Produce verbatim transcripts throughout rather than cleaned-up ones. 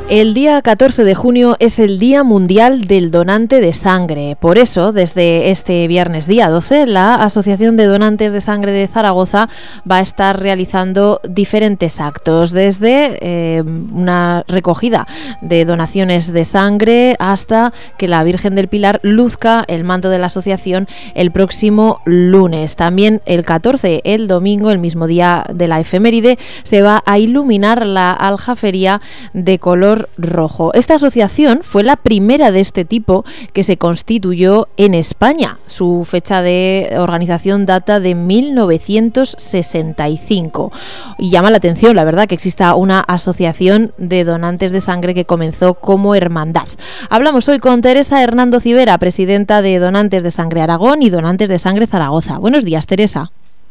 El día catorce de junio es el Día Mundial del Donante de Sangre. Por eso, desde este viernes día doce, la Asociación de Donantes de Sangre de Zaragoza va a estar realizando diferentes actos, desde eh, una recogida de donaciones de sangre hasta que la Virgen del Pilar luzca el manto de la asociación el próximo lunes. También el catorce, el domingo, el mismo día de la efeméride, se va a iluminar la aljafería de color rojo. Esta asociación fue la primera de este tipo que se constituyó en España. Su fecha de organización data de mil novecientos sesenta y cinco. Y llama la atención, la verdad, que exista una asociación de donantes de sangre que comenzó como hermandad. Hablamos hoy con Teresa Hernando Civera, presidenta de Donantes de Sangre Aragón y Donantes de Sangre Zaragoza. Buenos días, Teresa.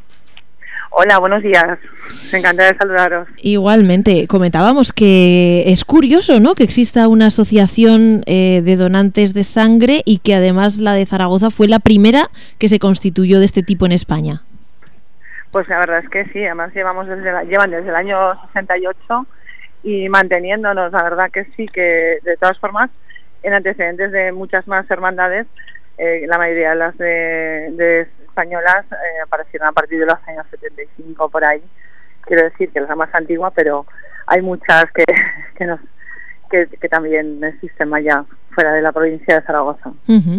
Hola, buenos días. Encantada de saludaros. Igualmente, comentábamos que es curioso, ¿no?, que exista una asociación eh, de donantes de sangre y que además la de Zaragoza fue la primera que se constituyó de este tipo en España. Pues la verdad es que sí, además llevamos desde la, llevan desde el año sesenta y ocho y manteniéndonos, la verdad que sí, que de todas formas, en antecedentes de muchas más hermandades, eh, la mayoría de las de, de españolas eh, aparecieron a partir de los años setenta y cinco por ahí. Quiero decir que es la más antigua, pero hay muchas que que, nos, que, que también existen allá fuera de la provincia de Zaragoza. Uh-huh.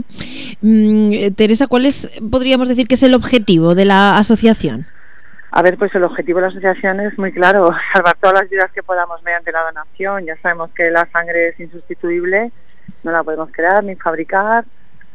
Mm, Teresa, ¿cuál es, podríamos decir, que es el objetivo de la asociación? A ver, pues el objetivo de la asociación es muy claro: salvar todas las vidas que podamos mediante la donación. Ya sabemos que la sangre es insustituible, no la podemos crear ni fabricar,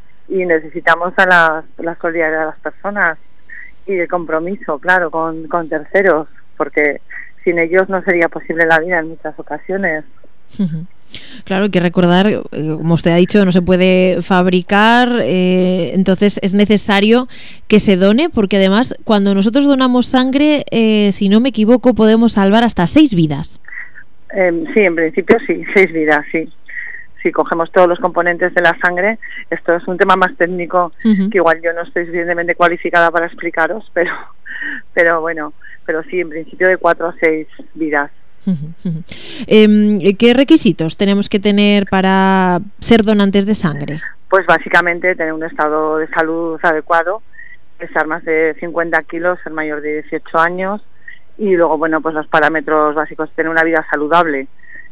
y necesitamos a la, la solidaridad de las personas y el compromiso, claro, con, con terceros, porque sin ellos no sería posible la vida en muchas ocasiones. Uh-huh. Claro, hay que recordar, eh, como usted ha dicho, no se puede fabricar, eh, entonces es necesario que se done, porque además cuando nosotros donamos sangre, eh, si no me equivoco, podemos salvar hasta seis vidas. Eh, sí, en principio sí, seis vidas, sí. Si cogemos todos los componentes de la sangre, esto es un tema más técnico, uh-huh, que igual yo no estoy suficientemente cualificada para explicaros, pero pero bueno, pero sí, en principio de cuatro a seis vidas. Uh-huh, uh-huh. Eh, ¿Qué requisitos tenemos que tener para ser donantes de sangre? Pues básicamente tener un estado de salud adecuado, pesar más de cincuenta kilos, ser mayor de dieciocho años, y luego, bueno, pues los parámetros básicos, tener una vida saludable.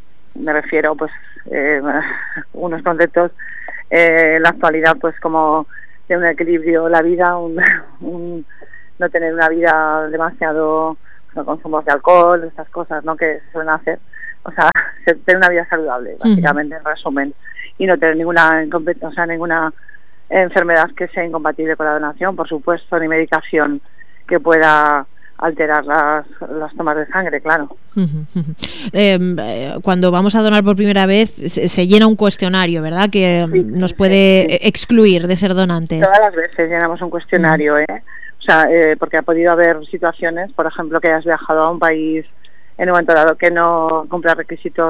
Me refiero, pues, eh, unos conceptos eh, en la actualidad, pues como de un equilibrio la vida, un, un, no tener una vida demasiado, no consumos de alcohol, estas cosas, ¿no?, que se suelen hacer. O sea, tener una vida saludable, básicamente, uh-huh, en resumen, y no tener ninguna, o sea, ninguna enfermedad que sea incompatible con la donación, por supuesto, ni medicación que pueda alterar las, las tomas de sangre, claro. Uh-huh, uh-huh. Eh, cuando vamos a donar por primera vez se, se llena un cuestionario, ¿verdad?, que sí, nos puede sí, sí. excluir de ser donantes. Todas las veces llenamos un cuestionario, uh-huh, ¿eh? O sea, eh, porque ha podido haber situaciones, por ejemplo, que hayas viajado a un país en un momento dado que no cumpla requisitos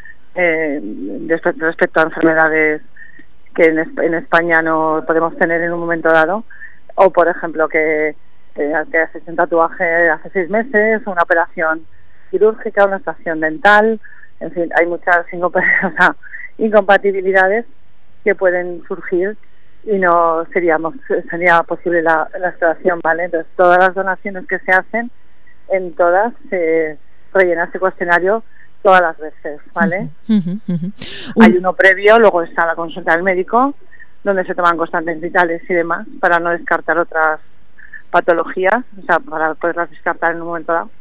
eh, respecto a enfermedades que en, en España no podemos tener en un momento dado, o por ejemplo que te haces un tatuaje hace seis meses, una operación quirúrgica, una extracción dental, en fin, hay muchas o sea, incompatibilidades que pueden surgir y no seríamos, sería posible la, la extracción, ¿vale? Entonces, todas las donaciones que se hacen, en todas se rellena ese cuestionario todas las veces, ¿vale? Uh-huh, uh-huh. Hay uno previo, luego está la consulta del médico, donde se toman constantes vitales y demás, para no descartar otras patologías, o sea, para poderlas descartar en un momento dado,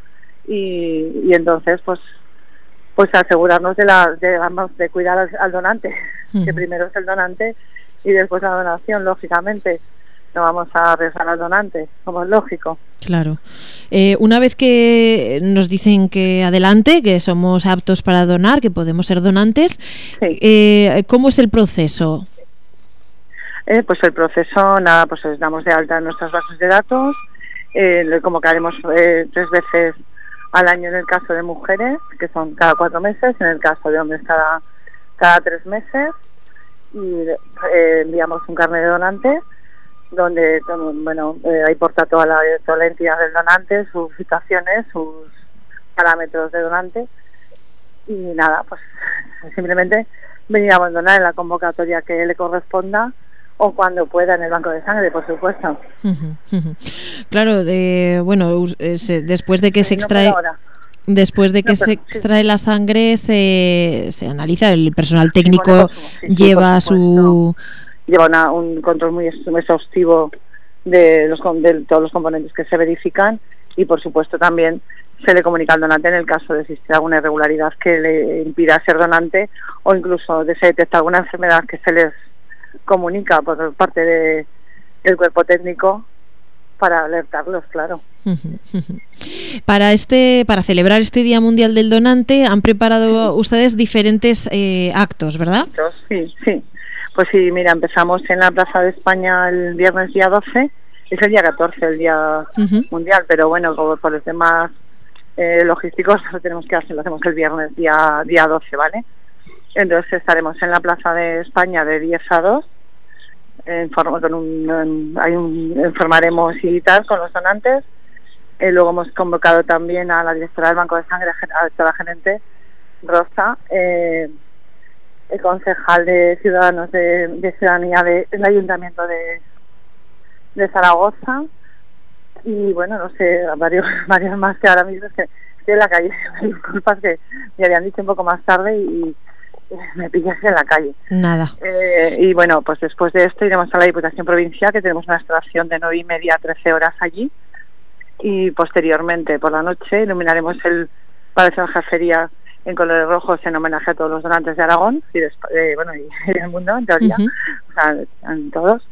y, y entonces pues pues asegurarnos de la de, vamos, de cuidar al, al donante, uh-huh, que primero es el donante y después la donación, lógicamente. No vamos a arriesgar al donante, como es lógico. Claro. Eh, una vez que nos dicen que adelante, que somos aptos para donar, que podemos ser donantes, sí, eh, ¿cómo es el proceso? Eh, pues el proceso, nada, pues les damos de alta en nuestras bases de datos, eh, le convocaremos eh, tres veces al año en el caso de mujeres, que son cada cuatro meses, en el caso de hombres cada, cada tres meses, y eh, enviamos un carnet de donante, donde, bueno, eh, ahí porta toda la, toda la entidad del donante, sus situaciones, sus parámetros de donante, y nada, pues simplemente venir a abandonar en la convocatoria que le corresponda o cuando pueda en el banco de sangre, por supuesto. Claro, de, bueno, se, después de que sí, se extrae... No Después de que no, pero, se extrae sí. la sangre, se, se analiza, el personal técnico sí, sí, lleva sí, su... Lleva una, un control muy exhaustivo de, los, de todos los componentes que se verifican y, por supuesto, también se le comunica al donante en el caso de existir alguna irregularidad que le impida ser donante o incluso de se detecta alguna enfermedad que se les comunica por parte de, del cuerpo técnico para alertarlos, claro. Para este, para celebrar este Día Mundial del Donante han preparado ustedes diferentes eh, actos, ¿verdad? Sí, sí. Pues sí, mira, empezamos en la Plaza de España el viernes día doce, es el día catorce, el Día uh-huh. Mundial, pero bueno, por, por los temas eh, logísticos lo tenemos que hacer, lo hacemos el viernes día, día doce, ¿vale? Entonces estaremos en la Plaza de España de diez a dos, en forma, con un, en, hay un, informaremos y tal con los donantes. Eh, luego hemos convocado también a la directora del Banco de Sangre, a la gerente Rosa, eh, el concejal de Ciudadanos de, de Ciudadanía de, del Ayuntamiento de, de Zaragoza y bueno, no sé, varios, varios más que ahora mismo es que estoy en la calle, disculpas que me habían dicho un poco más tarde y me pillas en la calle. Nada. Eh, y bueno, pues después de esto iremos a la Diputación Provincial, que tenemos una instalación de nueve y media a trece horas allí, y posteriormente por la noche iluminaremos el Palacio de la Jefería en colores rojos en homenaje a todos los donantes de Aragón y de, eh, bueno, y del mundo en teoría, uh-huh. o sea, en todos.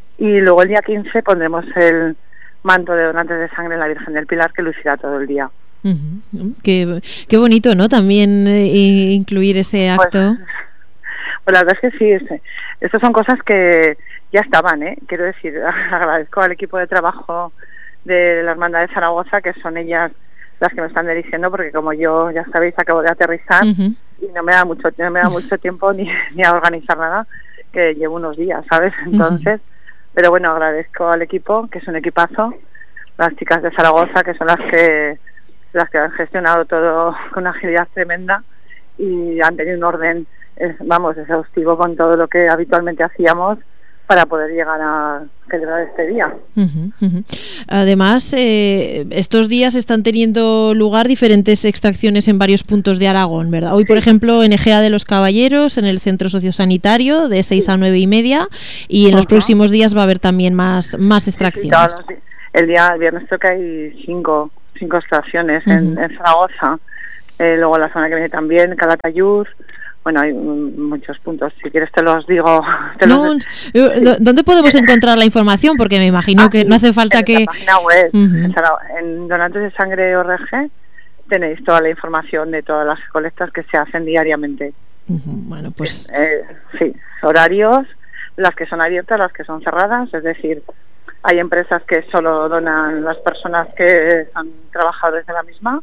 Y luego el día quince pondremos el manto de donantes de sangre en la Virgen del Pilar, que lucirá todo el día. Uh-huh. Qué, qué bonito, ¿no? También eh, incluir ese acto. Pues, pues la verdad es que sí, es, estas son cosas que ya estaban, ¿eh? Quiero decir, agradezco al equipo de trabajo de la Hermandad de Zaragoza, que son ellas las que me están dirigiendo, porque como yo, ya sabéis, acabo de aterrizar uh-huh. y no me da mucho no me da mucho tiempo ni, ni a organizar nada, que llevo unos días, ¿sabes? Entonces, uh-huh. pero bueno, agradezco al equipo, que es un equipazo, las chicas de Zaragoza, que son las que las que han gestionado todo con una agilidad tremenda y han tenido un orden, eh, vamos, exhaustivo con todo lo que habitualmente hacíamos para poder llegar a celebrar este día. Uh-huh, uh-huh. Además, eh, estos días están teniendo lugar diferentes extracciones en varios puntos de Aragón, ¿verdad? Hoy, sí. por ejemplo, en Egea de los Caballeros, en el Centro Sociosanitario, de seis sí. a nueve y media, y en uh-huh. los próximos días va a haber también más, más extracciones. Sí, sí, claro, sí. El día el viernes creo que hay cinco, cinco extracciones uh-huh. en, en Zaragoza, eh, luego la semana que viene también, Calatayud. Bueno, hay muchos puntos. Si quieres te los digo. Te no, los... ¿Dónde podemos encontrar la información? Porque me imagino ah, que no hace falta en que... En la página web, uh-huh. en Donantes de Sangre O R G, tenéis toda la información de todas las colectas que se hacen diariamente. Uh-huh. Bueno, pues... Eh, sí, horarios, las que son abiertas, las que son cerradas, es decir, hay empresas que solo donan las personas que son trabajadores de la misma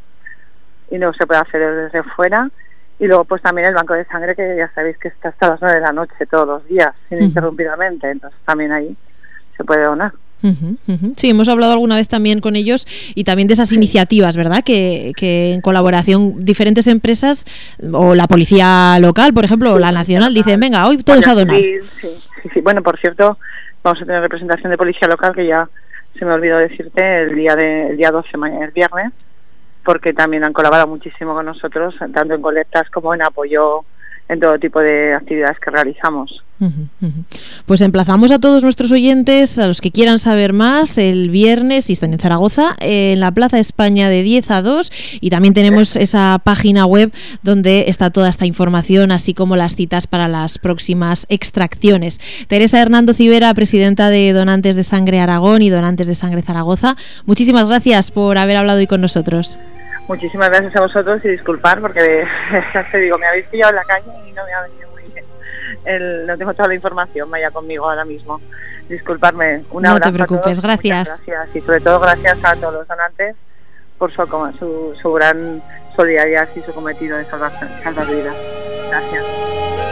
y no se puede hacer desde fuera. Y luego pues también el banco de sangre, que ya sabéis que está hasta las nueve de la noche todos los días, ininterrumpidamente, entonces también ahí se puede donar. Uh-huh, uh-huh. Sí, hemos hablado alguna vez también con ellos y también de esas sí. iniciativas, ¿verdad? Que, que en colaboración diferentes empresas o la policía local, por ejemplo, sí, o la nacional, dicen, venga, hoy todos a donar. Sí, sí, sí, sí. Bueno, por cierto, vamos a tener representación de policía local, que ya se me olvidó decirte, el día de el día doce, mañana, el viernes, porque también han colaborado muchísimo con nosotros, tanto en colectas como en apoyo en todo tipo de actividades que realizamos. Uh-huh, uh-huh. Pues emplazamos a todos nuestros oyentes, a los que quieran saber más, el viernes, si están en Zaragoza, en la Plaza España de diez a dos, y también tenemos esa página web donde está toda esta información, así como las citas para las próximas extracciones. Teresa Hernando Civera, presidenta de Donantes de Sangre Aragón y Donantes de Sangre Zaragoza, muchísimas gracias por haber hablado hoy con nosotros. Muchísimas gracias a vosotros y disculpar porque, ya te digo, me habéis pillado en la calle y no me ha venido muy bien. El, no tengo toda la información, vaya conmigo ahora mismo. Disculparme. Un abrazo. No te preocupes, a todos, gracias. Gracias y sobre todo gracias a todos los donantes por su, su, su gran solidaridad y su cometido de salvar, salvar vidas. Gracias.